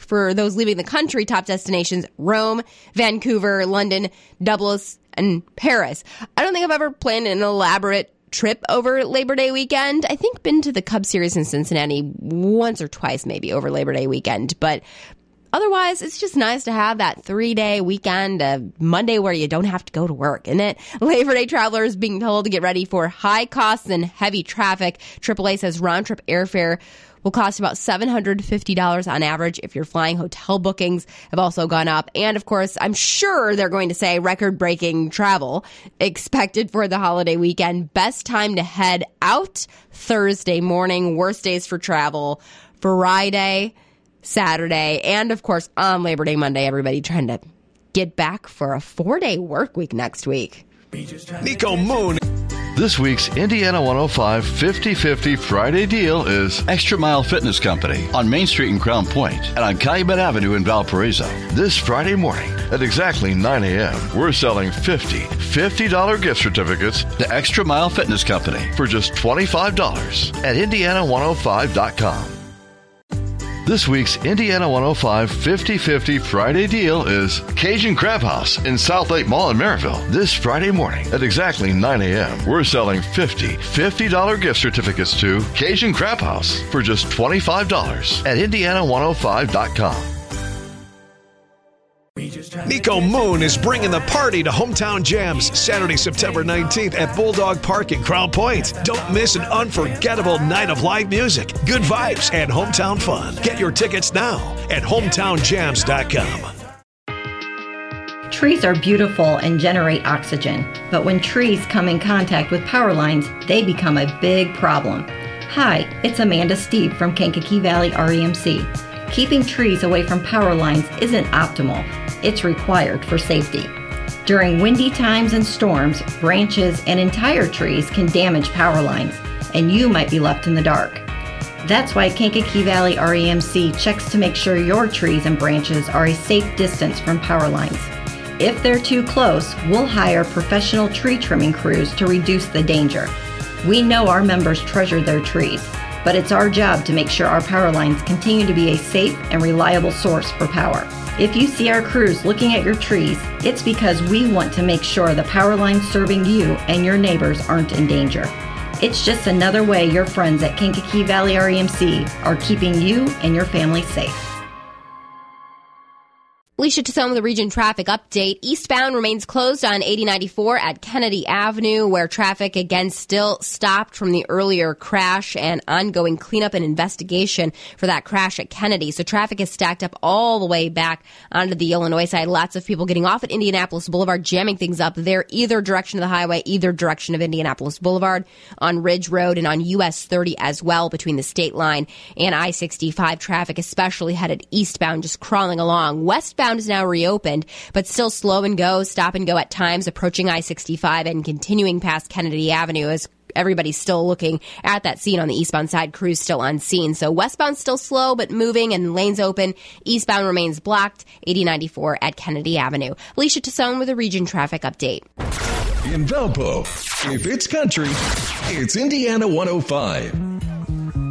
For those leaving the country, top destinations, Rome, Vancouver, London, Dublin, and Paris. I don't think I've ever planned an elaborate trip over Labor Day weekend. I think been to the Cubs series in Cincinnati once or twice maybe over Labor Day weekend, but otherwise, it's just nice to have that 3-day weekend, Monday where you don't have to go to work, isn't it? Labor Day travelers being told to get ready for high costs and heavy traffic. AAA says round-trip airfare will cost about $750 on average if you're flying. Hotel bookings have also gone up. And, of course, I'm sure they're going to say record-breaking travel expected for the holiday weekend. Best time to head out, Thursday morning. Worst days for travel, Friday, Saturday, and, of course, on Labor Day Monday, everybody trying to get back for a 4-day work week next week. Nico Moon. This week's Indiana 105 50-50 Friday deal is Extra Mile Fitness Company on Main Street in Crown Point and on Calumet Avenue in Valparaiso. this Friday morning at exactly 9 a.m. We're selling $50 gift certificates The Extra Mile Fitness Company for just $25 at Indiana105.com. This week's Indiana 105 50-50 Friday deal is Cajun Crab House in South Lake Mall in Maryville. This Friday morning at exactly 9 a.m. We're selling $50 gift certificates to Cajun Crab House for just $25 at Indiana105.com. Nico Moon is bringing the party to Hometown Jams Saturday, September 19th at Bulldog Park in Crown Point. Don't miss an unforgettable night of live music, good vibes, and hometown fun. Get your tickets now at hometownjams.com. Trees are beautiful and generate oxygen, but when trees come in contact with power lines, they become a big problem. Hi, it's Amanda Steve from Kankakee Valley REMC. Keeping trees away from power lines isn't optimal. It's required for safety. During windy times and storms, branches and entire trees can damage power lines, and you might be left in the dark. That's why Kankakee Valley REMC checks to make sure your trees and branches are a safe distance from power lines. If they're too close, we'll hire professional tree trimming crews to reduce the danger. We know our members treasure their trees, but it's our job to make sure our power lines continue to be a safe and reliable source for power. If you see our crews looking at your trees, it's because we want to make sure the power lines serving you and your neighbors aren't in danger. It's just another way your friends at Kankakee Valley REMC are keeping you and your family safe. Alicia Tassone with a region traffic update. Eastbound remains closed on 8094 at Kennedy Avenue, where traffic again still stopped from the earlier crash and ongoing cleanup and investigation for that crash at Kennedy. So traffic is stacked up all the way back onto the Illinois side. Lots of people getting off at Indianapolis Boulevard, jamming things up there, either direction of the highway, either direction of Indianapolis Boulevard, on Ridge Road and on US 30 as well, between the state line and I-65. Traffic especially headed eastbound, just crawling along. Westbound is now reopened, but still slow and go, stop and go at times, approaching I-65 and continuing past Kennedy Avenue as everybody's still looking at that scene on the eastbound side. Crews still on scene. So westbound still slow, but moving and lanes open. Eastbound remains blocked, 8094 at Kennedy Avenue. Alicia Tassone with a region traffic update. In Valpo, if it's country, it's Indiana 105.